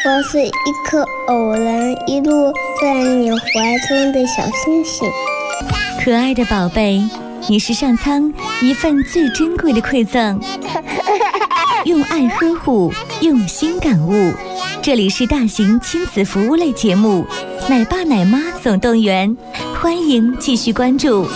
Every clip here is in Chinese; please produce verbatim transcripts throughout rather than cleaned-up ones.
我是一颗偶然一路在你怀中的小星星。 可爱的宝贝，你是上苍一份最珍贵的馈赠，用爱呵护，用心感悟。这里是大型亲子服务类节目《奶爸奶妈总动员》，欢迎继续关注。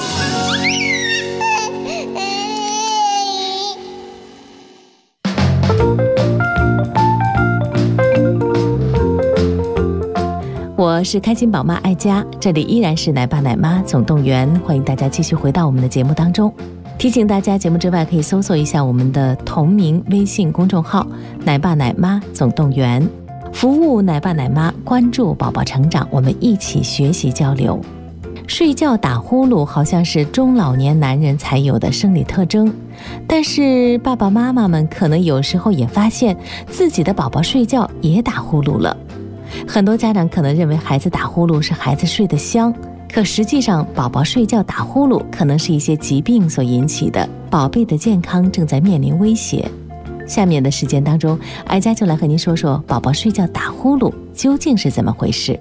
我是开心宝妈爱家，这里依然是奶爸奶妈总动员，欢迎大家继续回到我们的节目当中。提醒大家，节目之外可以搜索一下我们的同名微信公众号奶爸奶妈总动员，服务奶爸奶妈，关注宝宝成长，我们一起学习交流。睡觉打呼噜好像是中老年男人才有的生理特征，但是爸爸妈妈们可能有时候也发现自己的宝宝睡觉也打呼噜了。很多家长可能认为孩子打呼噜是孩子睡得香，可实际上宝宝睡觉打呼噜可能是一些疾病所引起的，宝贝的健康正在面临威胁。下面的时间当中，哀家就来和您说说宝宝睡觉打呼噜究竟是怎么回事。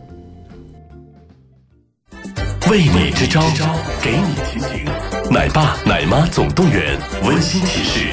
为你支招，给你提醒，奶爸奶妈总动员温馨提示。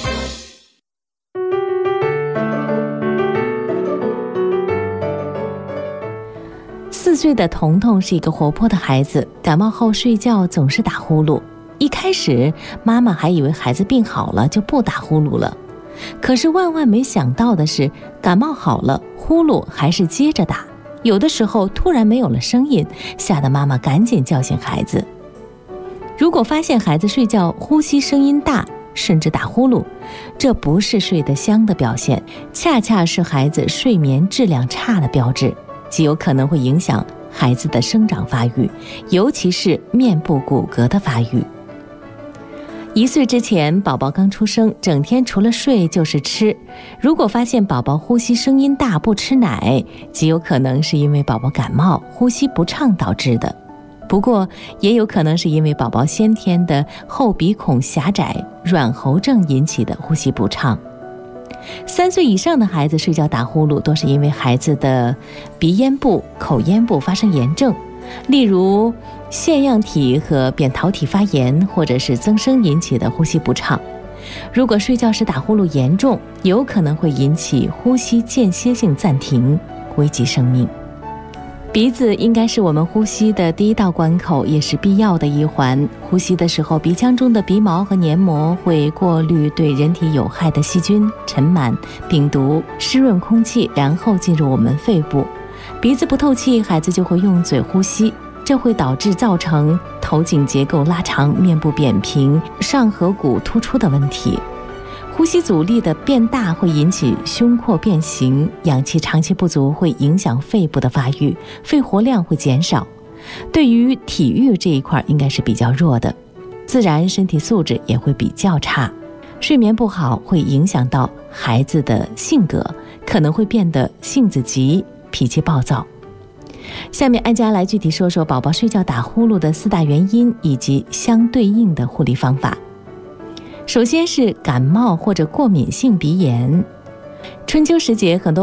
四岁的彤彤是一个活泼的孩子，感冒后睡觉总是打呼噜。一开始妈妈还以为孩子病好了就不打呼噜了，可是万万没想到的是，感冒好了，呼噜还是接着打，有的时候突然没有了声音，吓得妈妈赶紧叫醒孩子。如果发现孩子睡觉呼吸声音大，甚至打呼噜，这不是睡得香的表现，恰恰是孩子睡眠质量差的标志，极有可能会影响孩子的生长发育，尤其是面部骨骼的发育。一岁之前，宝宝刚出生，整天除了睡就是吃。如果发现宝宝呼吸声音大，不吃奶，极有可能是因为宝宝感冒、呼吸不畅导致的。不过，也有可能是因为宝宝先天的后鼻孔狭窄、软喉症引起的呼吸不畅。三岁以上的孩子睡觉打呼噜，多是因为孩子的鼻咽部、口咽部发生炎症，例如腺样体和扁桃体发炎，或者是增生引起的呼吸不畅。如果睡觉时打呼噜严重，有可能会引起呼吸间歇性暂停，危及生命。鼻子应该是我们呼吸的第一道关口，也是必要的一环。呼吸的时候，鼻腔中的鼻毛和黏膜会过滤对人体有害的细菌、尘螨、病毒，湿润空气，然后进入我们肺部。鼻子不透气，孩子就会用嘴呼吸，这会导致造成头颈结构拉长、面部扁平、上颌骨突出的问题。呼吸阻力的变大会引起胸廓变形，氧气长期不足会影响肺部的发育，肺活量会减少。对于体育这一块应该是比较弱的，自然身体素质也会比较差。睡眠不好会影响到孩子的性格，可能会变得性子急、脾气暴躁。下面安家来具体说说宝宝睡觉打呼噜的四大原因以及相对应的护理方法。首先是感冒或者过敏性鼻炎。春秋时节，很多